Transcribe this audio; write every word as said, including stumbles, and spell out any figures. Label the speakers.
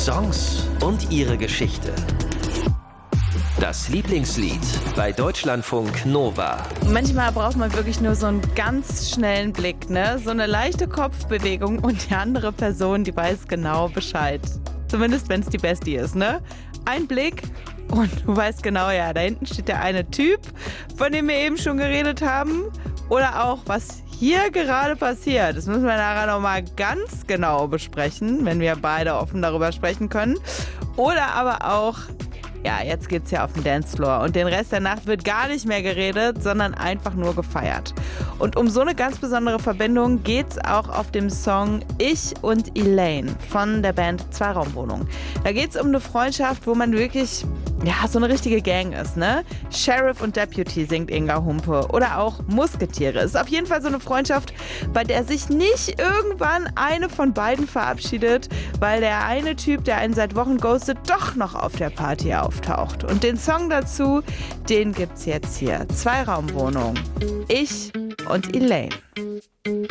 Speaker 1: Songs und ihre Geschichte. Das Lieblingslied bei Deutschlandfunk Nova.
Speaker 2: Manchmal braucht man wirklich nur so einen ganz schnellen Blick, ne? So eine leichte Kopfbewegung und die andere Person, die weiß genau Bescheid. Zumindest, wenn es die Bestie ist, ne? Ein Blick und du weißt genau, ja, da hinten steht der eine Typ, von dem wir eben schon geredet haben. Oder auch, was hier gerade passiert. Das müssen wir nachher nochmal ganz genau besprechen, wenn wir beide offen darüber sprechen können. Oder aber auch, ja, jetzt geht's ja auf den Dancefloor und den Rest der Nacht wird gar nicht mehr geredet, sondern einfach nur gefeiert. Und um so eine ganz besondere Verbindung geht's auch auf dem Song Ich und Elaine von der Band Zweiraumwohnung. Da geht's um eine Freundschaft, wo man wirklich, ja, so eine richtige Gang ist, ne? Sheriff und Deputy singt Inga Humpe oder auch Musketiere. Ist auf jeden Fall so eine Freundschaft, bei der sich nicht irgendwann eine von beiden verabschiedet, weil der eine Typ, der einen seit Wochen ghostet, doch noch auf der Party auftaucht. Und den Song dazu, den gibt's jetzt hier. Zweiraumwohnung. Ich und Elaine.